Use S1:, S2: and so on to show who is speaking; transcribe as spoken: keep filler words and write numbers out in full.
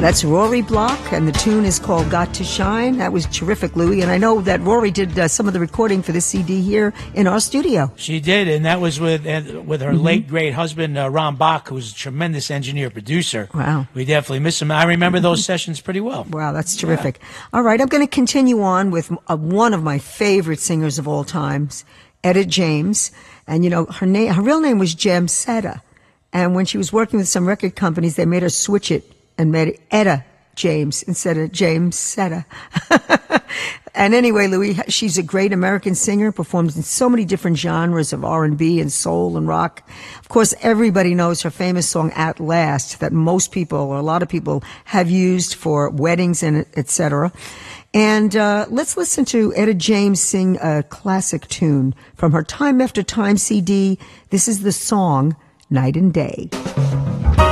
S1: That's Rory Block, and the tune is called Got to Shine. That was terrific, Louie. And I know that Rory did uh, some of the recording for this C D here in our studio.
S2: She did, and that was with uh, with her mm-hmm. late, great husband, uh, Ron Bach, who's a tremendous engineer-producer.
S1: Wow.
S2: We definitely miss him. I remember those sessions pretty well.
S1: Wow, that's terrific. Yeah. All right, I'm going to continue on with uh, one of my favorite singers of all times, Etta James. And, you know, her name, her real name was Jem Setta. And when she was working with some record companies, they made her switch it and made it Etta James instead of James Setta. And anyway, Louis, she's a great American singer, performs in so many different genres of R and B and soul and rock. Of course, everybody knows her famous song At Last that most people, or a lot of people, have used for weddings and et cetera. And uh let's listen to Etta James sing a classic tune from her Time After Time C D. This is the song Night and Day.